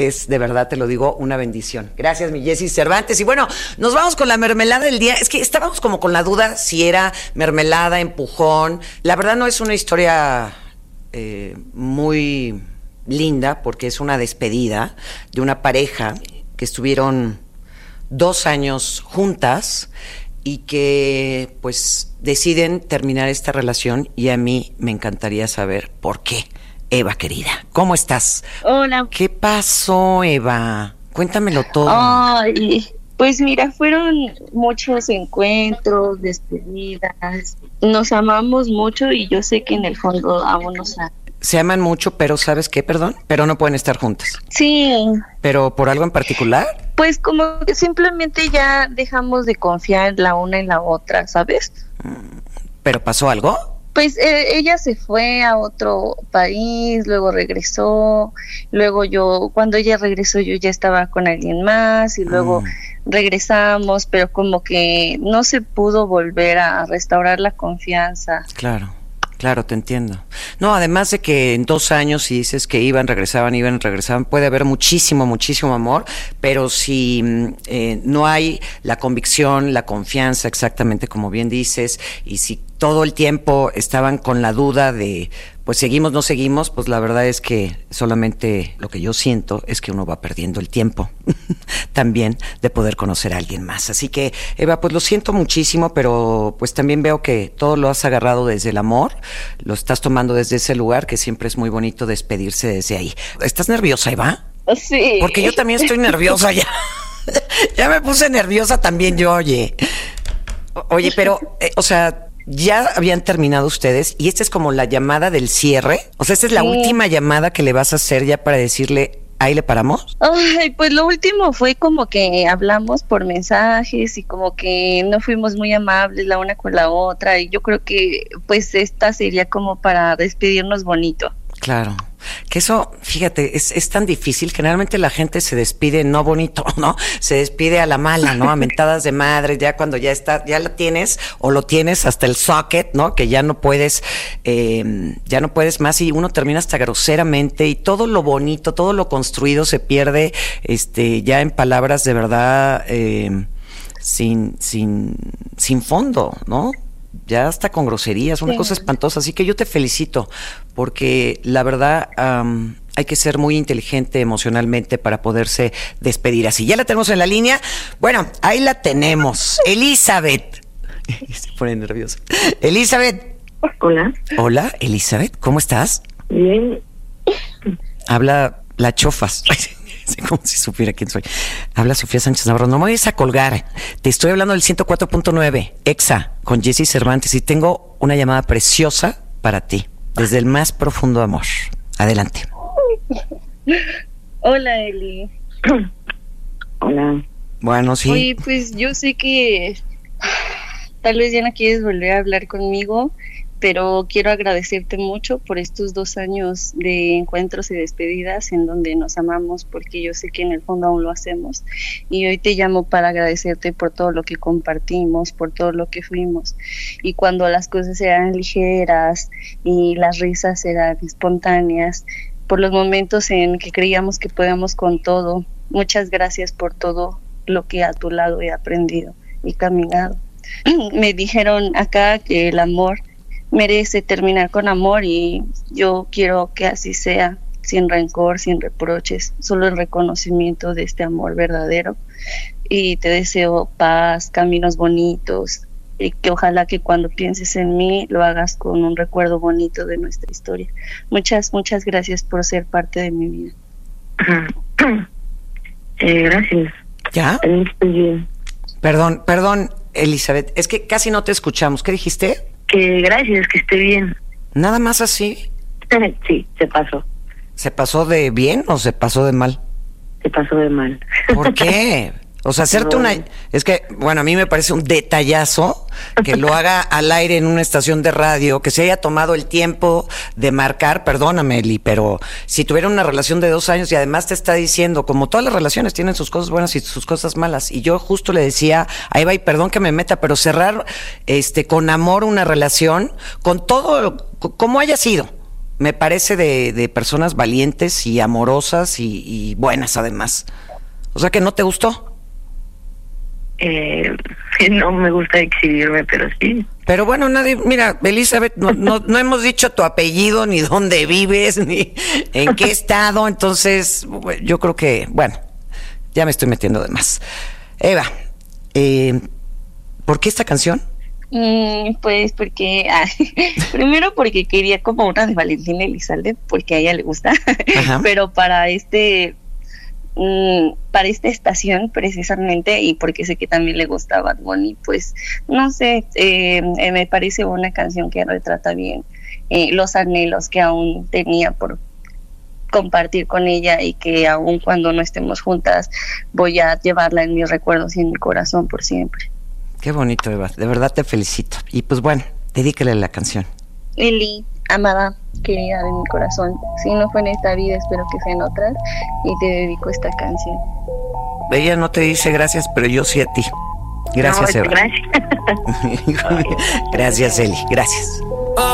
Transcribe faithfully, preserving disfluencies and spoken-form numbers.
Es, de verdad, te lo digo, una bendición. Gracias, mi Jessy Cervantes. Y bueno, nos vamos con la mermelada del día. Es que estábamos como con la duda si era mermelada, empujón. La verdad no es una historia eh, muy linda, porque es una despedida de una pareja que estuvieron dos años juntas y que pues deciden terminar esta relación, y a mí me encantaría saber por qué. Eva, querida, ¿cómo estás? Hola. ¿Qué pasó, Eva? Cuéntamelo todo. Ay, pues mira, fueron muchos encuentros, despedidas. Nos amamos mucho y yo sé que en el fondo aún nos amamos. Se aman mucho, pero ¿sabes qué? Perdón, pero no pueden estar juntas. Sí. ¿Pero por algo en particular? Pues como que simplemente ya dejamos de confiar la una en la otra, ¿sabes? ¿Pero pasó algo? Pues eh, ella se fue a otro país, luego regresó, luego yo, cuando ella regresó yo ya estaba con alguien más y luego mm. regresamos, pero como que no se pudo volver a restaurar la confianza. Claro. Claro, te entiendo. No, además de que en dos años, si dices que iban, regresaban, iban, regresaban, puede haber muchísimo, muchísimo amor, pero si eh, no hay la convicción, la confianza, exactamente como bien dices, y si todo el tiempo estaban con la duda de, pues seguimos, no seguimos, pues la verdad es que solamente lo que yo siento es que uno va perdiendo el tiempo también de poder conocer a alguien más. Así que, Eva, pues lo siento muchísimo, pero pues también veo que todo lo has agarrado desde el amor, lo estás tomando desde ese lugar, que siempre es muy bonito despedirse desde ahí. ¿Estás nerviosa, Eva? Sí. Porque yo también estoy nerviosa ya. Ya me puse nerviosa también yo, oye. Oye, pero, eh, o sea... ¿ya habían terminado ustedes? Y esta es como la llamada del cierre. O sea, esta es la sí. última llamada que le vas a hacer ya para decirle, ¿ahí le paramos? Ay, pues lo último fue como que hablamos por mensajes y como que no fuimos muy amables la una con la otra. Y yo creo que pues esta sería como para despedirnos bonito. Claro. Que eso, fíjate, es, es tan difícil. Generalmente la gente se despide no bonito, ¿no? Se despide a la mala, ¿no? A mentadas de madre, ya cuando ya está, ya la tienes o lo tienes hasta el socket, ¿no? Que ya no puedes, eh, ya no puedes más y uno termina hasta groseramente y todo lo bonito, todo lo construido se pierde, este, ya en palabras de verdad, eh, sin, sin, sin fondo, ¿no? Ya hasta con groserías, una sí. cosa espantosa. Así que yo te felicito, porque la verdad um, hay que ser muy inteligente emocionalmente para poderse despedir así. Ya la tenemos en la línea. Bueno, ahí la tenemos. Elizabeth. Se pone nerviosa. Elizabeth. Hola. Hola, Elizabeth. ¿Cómo estás? Bien. Habla la Chofas. Como si supiera quién soy. Habla Sofía Sánchez Navarro. No me vayas a colgar. Te estoy hablando del ciento cuatro punto nueve, Exa, con Jessy Cervantes, y tengo una llamada preciosa para ti, desde el más profundo amor. Adelante. Hola, Eli. Hola. Bueno, sí. Oye, pues yo sé que tal vez ya no quieres volver a hablar conmigo, pero quiero agradecerte mucho por estos dos años de encuentros y despedidas en donde nos amamos, porque yo sé que en el fondo aún lo hacemos. Y hoy te llamo para agradecerte por todo lo que compartimos, por todo lo que fuimos. Y cuando las cosas eran ligeras y las risas eran espontáneas, por los momentos en que creíamos que podíamos con todo. Muchas gracias por todo lo que a tu lado he aprendido y caminado. Me dijeron acá que el amor merece terminar con amor y yo quiero que así sea, sin rencor, sin reproches, solo el reconocimiento de este amor verdadero. Y te deseo paz, caminos bonitos, y que ojalá que cuando pienses en mí lo hagas con un recuerdo bonito de nuestra historia. Muchas, muchas gracias por ser parte de mi vida. Eh, gracias. ¿Ya? Estoy bien. Perdón, perdón, Elizabeth, es que casi no te escuchamos. ¿Qué dijiste? Que gracias, que esté bien. ¿Nada más así? Sí, se pasó. ¿Se pasó de bien o se pasó de mal? Se pasó de mal. ¿Por qué? O sea, hacerte no. una... Es que, bueno, a mí me parece un detallazo que lo haga al aire en una estación de radio, que se haya tomado el tiempo de marcar, perdóname, Eli, pero si tuviera una relación de dos años y además te está diciendo, como todas las relaciones tienen sus cosas buenas y sus cosas malas, y yo justo le decía a Eva, y perdón que me meta, pero cerrar este con amor una relación, con todo, como haya sido, me parece de, de personas valientes y amorosas y, y buenas además. O sea que no te gustó. Eh, no me gusta exhibirme, pero sí. Pero bueno, nadie, mira, Elizabeth, no, no, no hemos dicho tu apellido, ni dónde vives, ni en qué estado, entonces yo creo que, bueno, ya me estoy metiendo de más. Eva, eh, ¿por qué esta canción? Mm, pues porque, ah, primero porque quería como una de Valentina Elizalde, porque a ella le gusta, pero para este, mm, para esta estación precisamente, y porque sé que también le gusta a Bad Bunny, pues no sé, eh, eh, me parece una canción que retrata bien eh, los anhelos que aún tenía por compartir con ella, y que aún cuando no estemos juntas voy a llevarla en mis recuerdos y en mi corazón por siempre. Qué bonito, Eva, de verdad te felicito. Y pues bueno, dedícale la canción. Eli, amada, querida de mi corazón, si no fue en esta vida, espero que sea en otras, y te dedico esta canción. Ella no te dice gracias, pero yo sí a ti. Gracias, no, Eva. Gracias. Gracias, Eli, gracias.